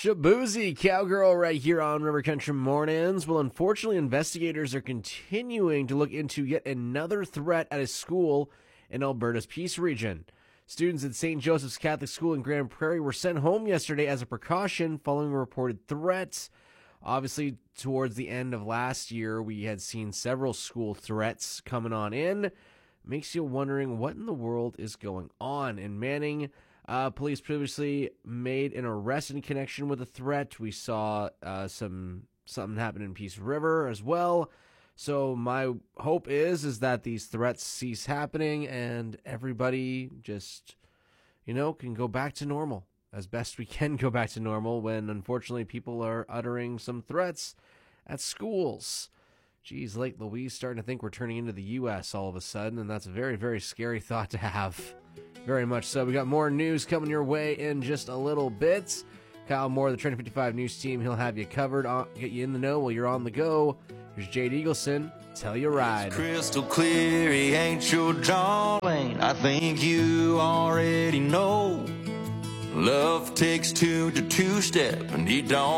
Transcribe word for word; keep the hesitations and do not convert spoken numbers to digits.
Shabuzi, Cowgirl, right here on River Country Mornings. Well, unfortunately, investigators are continuing to look into yet another threat at a school in Alberta's Peace region. Students at Saint Joseph's Catholic School in Grand Prairie were sent home yesterday as a precaution following a reported threat. Obviously, towards the end of last year, we had seen several school threats coming on in. Makes you wondering what in the world is going on. In Manning, uh, police previously made an arrest in connection with the threat. We saw uh, some something happen in Peace River as well. So my hope is is that these threats cease happening and everybody just, you know, can go back to normal as best we can go back to normal when, unfortunately, people are uttering some threats at schools. Geez, Lake Louise starting to think we're turning into the U S all of a sudden, and that's a very, very scary thought to have. Very much so. We got more news coming your way in just a little bit. Kyle Moore, the Trending fifty-five News team, he'll have you covered, on, get you in the know while you're on the go. Here's Jade Eagleson, Tell You Ride. It's crystal clear, he ain't your darling. I think you already know. Love takes two to two-step, and he don't.